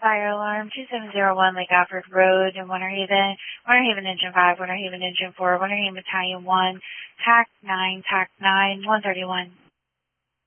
Fire alarm 2701 Lake Alfred Road in Winter Haven Engine 5, Winter Haven Engine 4, Winter Haven Battalion 1, TAC 9, 131.